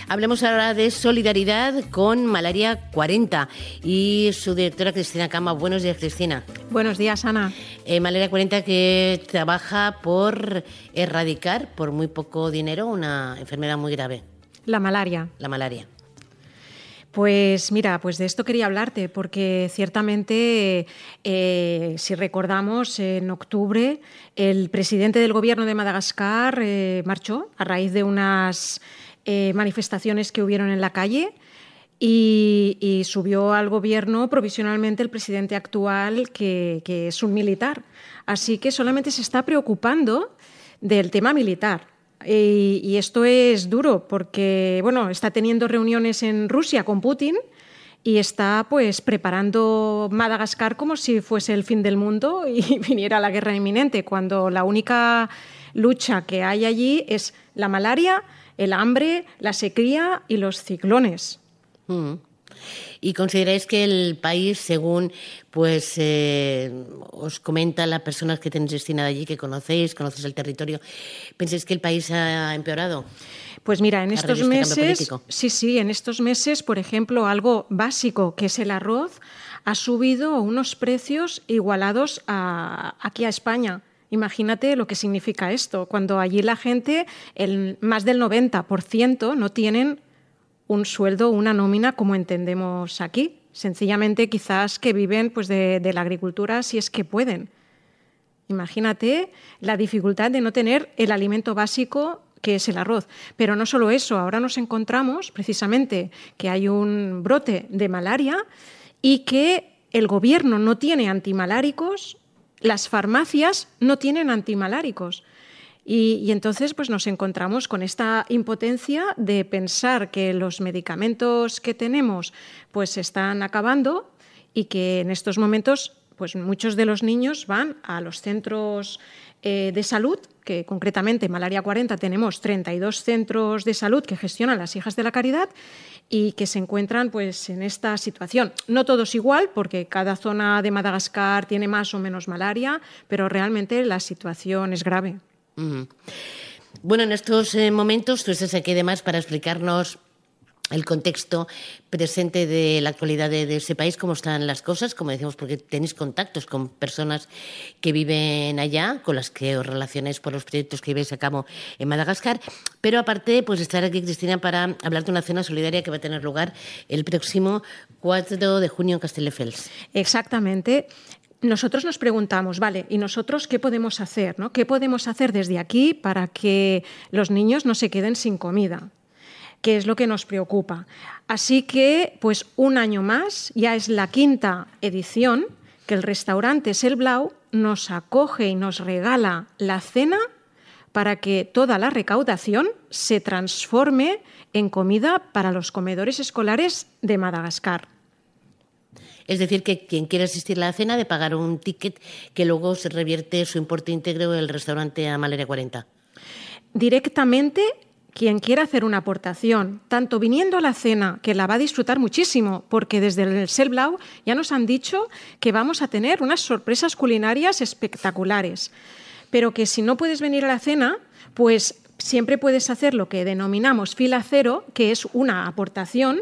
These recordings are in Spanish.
Hablemos ahora de solidaridad con Malaria 40 y su directora Cristina Cama. Buenos días, Cristina. Buenos días, Ana. Malaria 40 que trabaja por erradicar por muy poco dinero una enfermedad muy grave. La malaria. La malaria. Pues mira, pues de esto quería hablarte porque ciertamente, si recordamos, en octubre el presidente del gobierno de Madagascar marchó a raíz de unas manifestaciones que hubieron en la calle y subió al gobierno provisionalmente el presidente actual que es un militar. Así que solamente se está preocupando del tema militar. Y esto es duro porque, bueno, está teniendo reuniones en Rusia con Putin y está pues preparando Madagascar como si fuese el fin del mundo y viniera la guerra inminente, cuando la única lucha que hay allí es la malaria, el hambre, la sequía y los ciclones. ¿Y consideráis que el país, según pues os comentan las personas que tenéis destinadas allí, que conocéis el territorio, pensáis que el país ha empeorado? Pues mira, en estos meses, en estos meses, por ejemplo, algo básico que es el arroz ha subido a unos precios igualados aquí a España. Imagínate lo que significa esto, cuando allí la gente, más del 90% no tienen un sueldo, una nómina como entendemos aquí. Sencillamente quizás que viven pues, de la agricultura si es que pueden. Imagínate la dificultad de no tener el alimento básico que es el arroz. Pero no solo eso, ahora nos encontramos precisamente que hay un brote de malaria y que el gobierno no tiene antimaláricos, las farmacias no tienen antimaláricos. Y entonces pues nos encontramos con esta impotencia de pensar que los medicamentos que tenemos pues se están acabando y que en estos momentos pues muchos de los niños van a los centros de salud, que concretamente en Malaria 40 tenemos 32 centros de salud que gestionan las Hijas de la Caridad y que se encuentran pues en esta situación. No todos igual, porque cada zona de Madagascar tiene más o menos malaria, pero realmente la situación es grave. Bueno, en estos momentos tú estás aquí además para explicarnos el contexto presente de la actualidad de ese país, cómo están las cosas, como decimos, porque tenéis contactos con personas que viven allá, con las que os relacionáis por los proyectos que lleváis a cabo en Madagascar, pero aparte pues estar aquí, Cristina, para hablar de una cena solidaria que va a tener lugar el próximo 4 de junio en Castelldefels. Exactamente. Nosotros nos preguntamos, vale, ¿y nosotros qué podemos hacer, ¿no? ¿Qué podemos hacer desde aquí para que los niños no se queden sin comida? ¿Qué es lo que nos preocupa? Así que, pues un año más, ya es la 5ª edición, que el restaurante Selblau nos acoge y nos regala la cena para que toda la recaudación se transforme en comida para los comedores escolares de Madagascar. Es decir, que quien quiera asistir a la cena de pagar un ticket que luego se revierte su importe íntegro del restaurante a Malaria 40. Directamente, quien quiera hacer una aportación, tanto viniendo a la cena, que la va a disfrutar muchísimo, porque desde el Selblau ya nos han dicho que vamos a tener unas sorpresas culinarias espectaculares, pero que si no puedes venir a la cena, pues siempre puedes hacer lo que denominamos fila cero, que es una aportación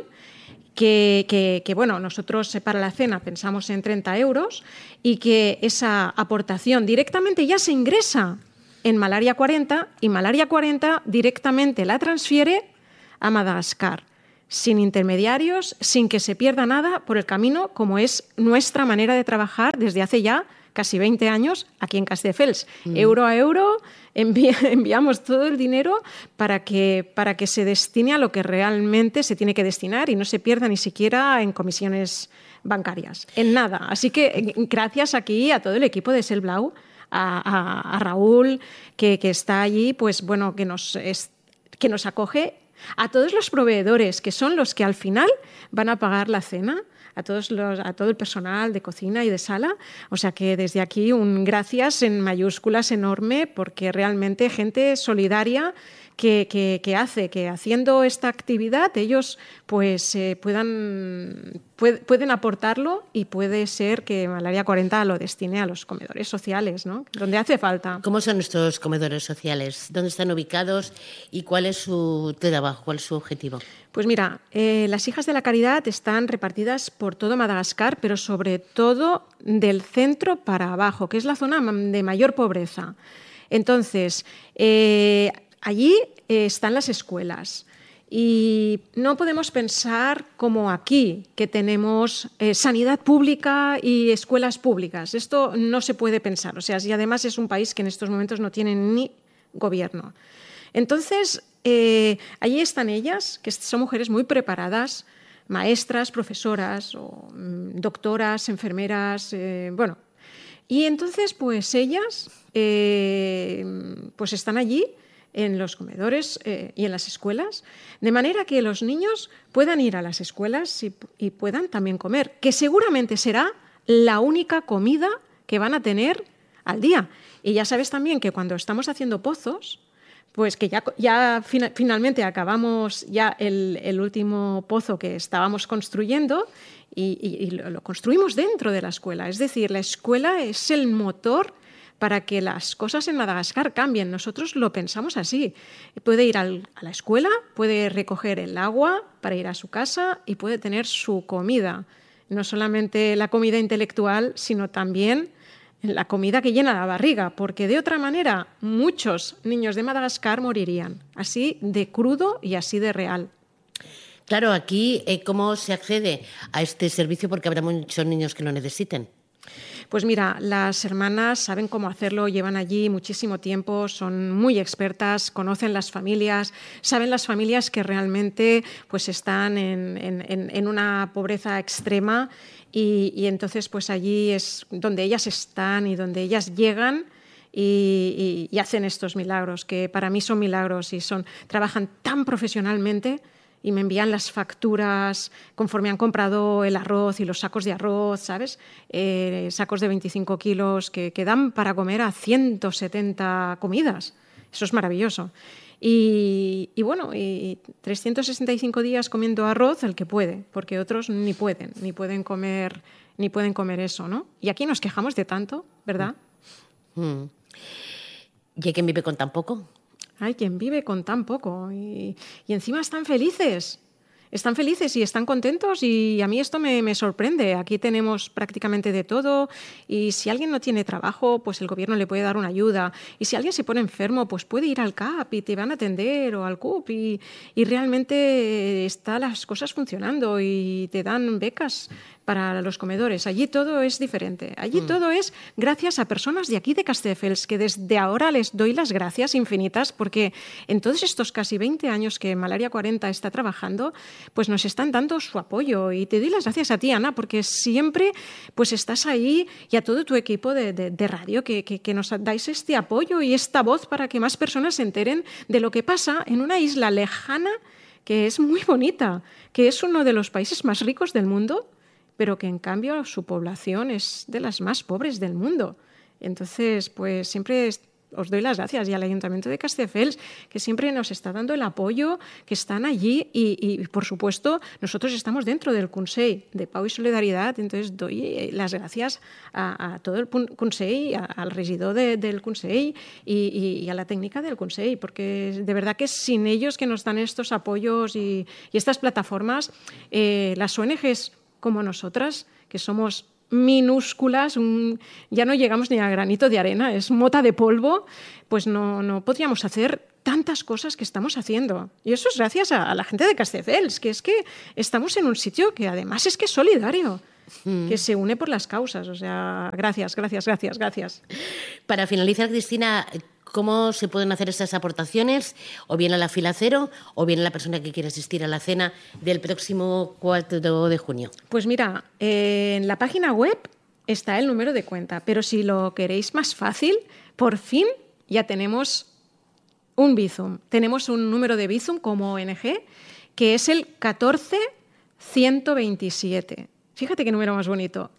que bueno, nosotros para la cena pensamos en 30 euros y que esa aportación directamente ya se ingresa en Malaria 40 y Malaria 40 directamente la transfiere a Madagascar, sin intermediarios, sin que se pierda nada por el camino, como es nuestra manera de trabajar desde hace ya casi 20 años aquí en Castelldefels. Euro a euro enviamos todo el dinero para que se destine a lo que realmente se tiene que destinar y no se pierda ni siquiera en comisiones bancarias, en nada. Así que gracias aquí a todo el equipo de Selblau, a Raúl, que está allí, pues bueno, que nos acoge, a todos los proveedores, que son los que al final van a pagar la cena, a todo el personal de cocina y de sala. O sea que desde aquí un gracias en mayúsculas enorme, porque realmente gente solidaria que hace que haciendo esta actividad ellos pues pueden aportarlo, y puede ser que Malaria 40 lo destine a los comedores sociales, ¿no? Donde hace falta. ¿Cómo son estos comedores sociales? ¿Dónde están ubicados y cuál es su trabajo, cuál es su objetivo? Pues mira, las Hijas de la Caridad están repartidas por todo Madagascar, pero sobre todo del centro para abajo, que es la zona de mayor pobreza. Entonces, allí están las escuelas, y no podemos pensar como aquí, que tenemos sanidad pública y escuelas públicas. Esto no se puede pensar. O sea, y además es un país que en estos momentos no tiene ni gobierno. Entonces, allí están ellas, que son mujeres muy preparadas, maestras, profesoras, o doctoras, enfermeras, bueno. Y entonces, pues ellas pues están allí en los comedores y en las escuelas, de manera que los niños puedan ir a las escuelas y puedan también comer, que seguramente será la única comida que van a tener al día. Y ya sabes también que cuando estamos haciendo pozos, pues que ya finalmente acabamos ya el último pozo que estábamos construyendo, y lo construimos dentro de la escuela. Es decir, la escuela es el motor para que las cosas en Madagascar cambien. Nosotros lo pensamos así. Puede ir a la escuela, puede recoger el agua para ir a su casa y puede tener su comida. No solamente la comida intelectual, sino también la comida que llena la barriga, porque de otra manera muchos niños de Madagascar morirían, así de crudo y así de real. Claro, aquí, ¿cómo se accede a este servicio? Porque habrá muchos niños que lo necesiten. Pues mira, las hermanas saben cómo hacerlo, llevan allí muchísimo tiempo, son muy expertas, conocen las familias, saben las familias que realmente pues están en una pobreza extrema, y entonces pues allí es donde ellas están y donde ellas llegan y hacen estos milagros, que para mí son milagros, y trabajan tan profesionalmente. Y me envían las facturas conforme han comprado el arroz y los sacos de arroz, ¿sabes? Sacos de 25 kilos que dan para comer a 170 comidas. Eso es maravilloso. Y bueno, y 365 días comiendo arroz el que puede, porque otros ni pueden comer eso, ¿no? Y aquí nos quejamos de tanto, ¿verdad? ¿Y hay quien vive con tan poco? Hay quien vive con tan poco y encima están felices y están contentos, y a mí esto me sorprende. Aquí tenemos prácticamente de todo, y si alguien no tiene trabajo, pues el gobierno le puede dar una ayuda, y si alguien se pone enfermo, pues puede ir al CAP y te van a atender, o al CUP, y realmente están las cosas funcionando y te dan becas para los comedores. Allí todo es diferente. Allí todo es gracias a personas de aquí de Castelldefels, que desde ahora les doy las gracias infinitas, porque en todos estos casi 20 años que Malaria 40 está trabajando, pues nos están dando su apoyo. Y te doy las gracias a ti, Ana, porque siempre pues estás ahí, y a todo tu equipo de radio que nos dais este apoyo y esta voz para que más personas se enteren de lo que pasa en una isla lejana que es muy bonita, que es uno de los países más ricos del mundo, pero que en cambio su población es de las más pobres del mundo. Entonces, pues siempre os doy las gracias, y al Ayuntamiento de Castelldefels, que siempre nos está dando el apoyo, que están allí, y por supuesto nosotros estamos dentro del Consell de Pau y Solidaridad. Entonces doy las gracias a todo el Consell, al regidor del Consell y a la técnica del Consell, porque de verdad que sin ellos, que nos dan estos apoyos y estas plataformas, las ONGs como nosotras, que somos minúsculas, ya no llegamos ni a granito de arena, es mota de polvo, pues no podríamos hacer tantas cosas que estamos haciendo. Y eso es gracias a la gente de Castelldefels, que es que estamos en un sitio que además es que es solidario, que se une por las causas. O sea, gracias. Para finalizar, Cristina, ¿cómo se pueden hacer estas aportaciones? O bien a la fila cero, o bien a la persona que quiera asistir a la cena del próximo 4 de junio. Pues mira, en la página web está el número de cuenta, pero si lo queréis más fácil, por fin ya tenemos un Bizum. Tenemos un número de Bizum como ONG, que es el 14127. Fíjate qué número más bonito,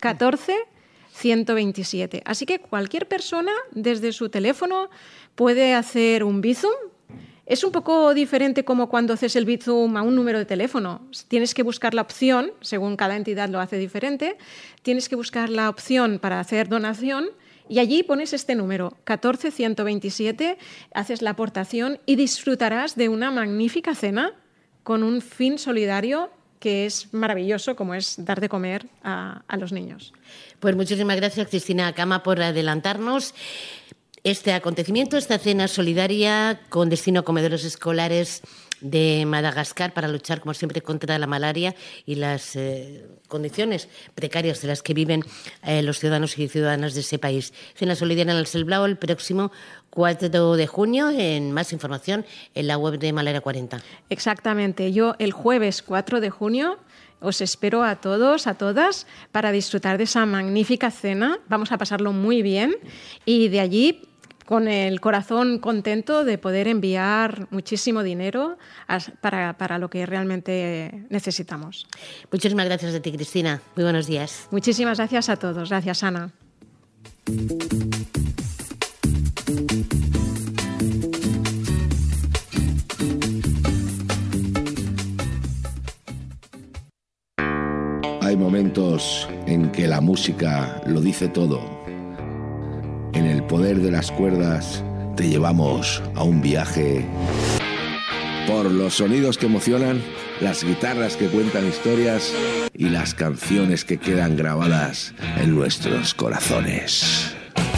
14127. Así que cualquier persona desde su teléfono puede hacer un Bizum Es un poco diferente como cuando haces el Bizum a un número de teléfono. Tienes que buscar la opción, según cada entidad lo hace diferente, tienes que buscar la opción para hacer donación y allí pones este número, 14127, haces la aportación y disfrutarás de una magnífica cena con un fin solidario que es maravilloso, como es dar de comer a los niños. Pues muchísimas gracias, Cristina Cama, por adelantarnos este acontecimiento, esta cena solidaria con destino a comedores escolares de Madagascar para luchar, como siempre, contra la malaria y las condiciones precarias de las que viven los ciudadanos y ciudadanas de ese país. Cena solidaria en el Selblao el próximo 4 de junio. En más información en la web de Malaria 40. Exactamente. Yo el jueves 4 de junio os espero a todos, a todas, para disfrutar de esa magnífica cena. Vamos a pasarlo muy bien y de allí con el corazón contento de poder enviar muchísimo dinero para lo que realmente necesitamos. Muchísimas gracias a ti, Cristina. Muy buenos días. Muchísimas gracias a todos. Gracias, Ana. Hay momentos en que la música lo dice todo. En el poder de las cuerdas te llevamos a un viaje por los sonidos que emocionan, las guitarras que cuentan historias y las canciones que quedan grabadas en nuestros corazones.